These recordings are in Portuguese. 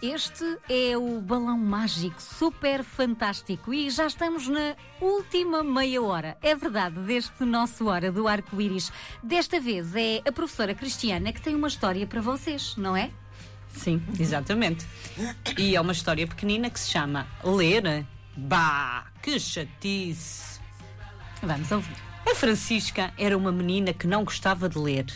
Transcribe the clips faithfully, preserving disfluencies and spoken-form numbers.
Este é o Balão Mágico Super Fantástico e já estamos na última meia hora, é verdade, deste nosso Hora do Arco-Íris. Desta vez é a professora Cristiana que tem uma história para vocês, não é? Sim, exatamente. E é uma história pequenina que se chama Ler. Bah, que chatice! Vamos ouvir. A Francisca era uma menina que não gostava de ler.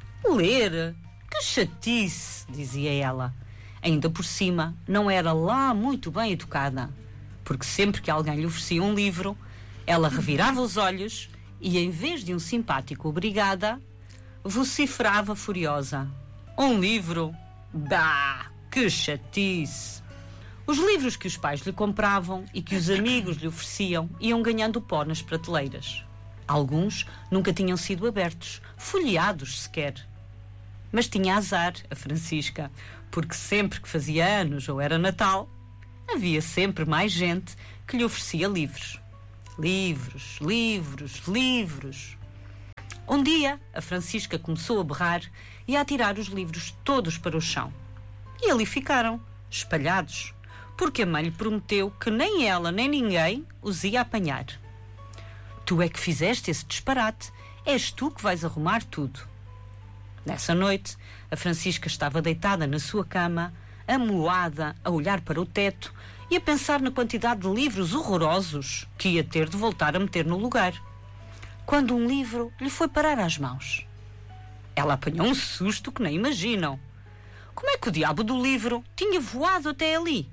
Ler? Que chatice, dizia ela. Ainda por cima, não era lá muito bem educada, porque sempre que alguém lhe oferecia um livro, ela revirava os olhos e, em vez de um simpático obrigada, vociferava furiosa. Um livro? Bah, que chatice! Os livros que os pais lhe compravam e que os amigos lhe ofereciam iam ganhando pó nas prateleiras. Alguns nunca tinham sido abertos, folheados sequer. Mas tinha azar, a Francisca, porque sempre que fazia anos ou era Natal, havia sempre mais gente que lhe oferecia livros. Livros, livros, livros. Um dia, a Francisca começou a berrar e a atirar os livros todos para o chão. E ali ficaram, espalhados, porque a mãe lhe prometeu que nem ela nem ninguém os ia apanhar. Tu é que fizeste esse disparate, és tu que vais arrumar tudo. Nessa noite, a Francisca estava deitada na sua cama, amuada, a olhar para o teto e a pensar na quantidade de livros horrorosos que ia ter de voltar a meter no lugar, quando um livro lhe foi parar às mãos. Ela apanhou um susto que nem imaginam. Como é que o diabo do livro tinha voado até ali?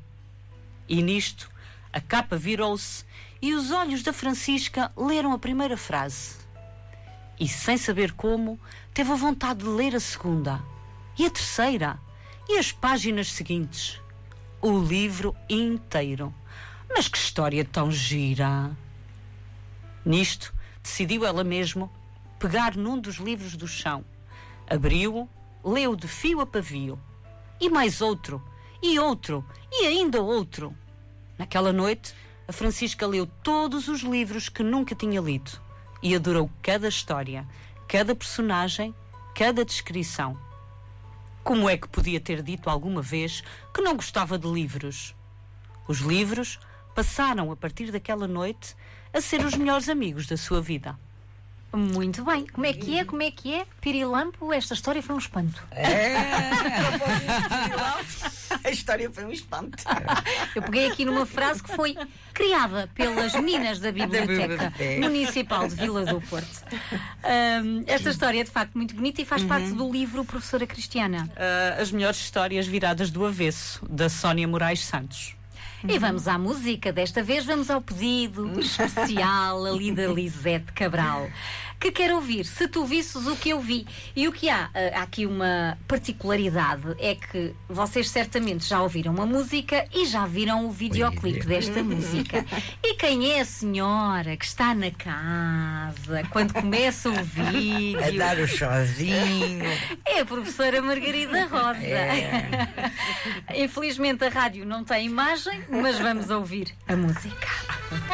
E nisto, a capa virou-se e os olhos da Francisca leram a primeira frase. E, sem saber como, teve a vontade de ler a segunda, e a terceira, e as páginas seguintes. O livro inteiro. Mas que história tão gira! Nisto, decidiu ela mesmo pegar num dos livros do chão. Abriu-o, leu de fio a pavio. E mais outro, e outro, e ainda outro. Naquela noite, a Francisca leu todos os livros que nunca tinha lido. E adorou cada história, cada personagem, cada descrição. Como é que podia ter dito alguma vez que não gostava de livros? Os livros passaram, a partir daquela noite, a ser os melhores amigos da sua vida. Muito bem. Como é que é? Como é que é? Pirilampo, esta história foi um espanto. É. A história foi um espanto. Eu peguei aqui numa frase que foi criada pelas meninas da Biblioteca, da Biblioteca Municipal de Vila do Porto. Um, esta história é de facto muito bonita e faz uhum. parte do livro Professora Cristiana. Uh, as melhores histórias viradas do avesso, da Sónia Moraes Santos. E vamos à música, desta vez vamos ao pedido especial ali da Lisete Cabral, que quer ouvir Se Tu Visses o Que Eu Vi. E o que há, há aqui uma particularidade, é que vocês certamente já ouviram uma música e já viram o videoclipe desta música. E quem é a senhora que está na casa quando começa o vídeo? A dar o sozinho. É a professora Margarida Rosa. É. Infelizmente a rádio não tem imagem, mas vamos ouvir a música.